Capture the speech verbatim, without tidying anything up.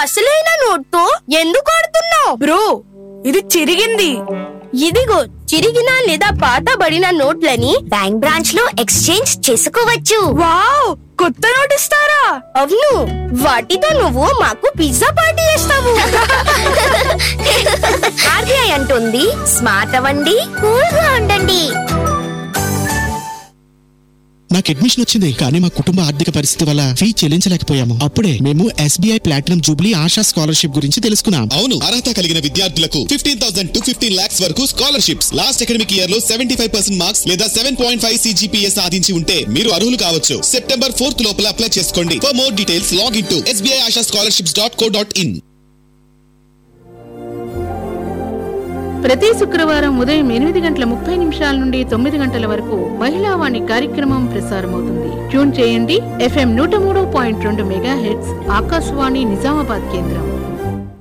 అసలైన నోట్తో ఎందుకు ఆడుతున్నావు? బ్రో, ఇది చిరిగింది. ఇదిగో చిరిగిన లేదా పాతబడిన నోట్లని బ్యాంక్ బ్రాంచ్ లో ఎక్స్చేంజ్ చేసుకోవచ్చు. వావ్, కొత్త నోట్ ఇస్తారా? అవును, వాటితో నువ్వు మాకు పిజ్జా పార్టీ చేస్తావు. ఆర్బీఐ అంటుంది స్మార్ట్ అవ్వండి, కూల్ గా ఉండండి. నాకు అడ్మిషన్ వచ్చింది, కానీ మా కుటుంబ ఆర్థిక పరిస్థితి వల్ల ఫీ చెల్లించలేకపోయాము. అప్పుడే మేము SBI platinum Jubilee ASHA scholarship గురించి తెలుసుకున్నాం. అవును, అర్హత కలిగిన విద్యార్థులకు fifteen thousand to fifteen lakhs వరకు స్కాలర్షిప్స్. లాస్ట్ అకాడమిక్ ఇయర్ లో సెవెంటీ ఫైవ్ పర్సెంట్ మార్క్స్ లేదా సెవెన్ పాయింట్ ఫైవ్ సిజిపిఏ సాధించి ఉంటే మీరు అర్హులు కావచ్చు. సెప్టెంబర్ ఫోర్త్ లోపల అప్లై చేసుకోండి. For more details log in to SBI ASHA scholarships dot co dot in. ప్రతి శుక్రవారం ఉదయం ఎనిమిది గంటల ముప్పై నిమిషాల నుండి తొమ్మిది గంటల వరకు మహిళావాణి కార్యక్రమం ప్రసారమవుతుంది. ట్యూన్ చేయండి. ఎఫ్ఎం నూట మూడు పాయింట్ రెండు మెగా హెర్ట్జ్ ఆకాశవాణి నిజామాబాద్ కేంద్రం.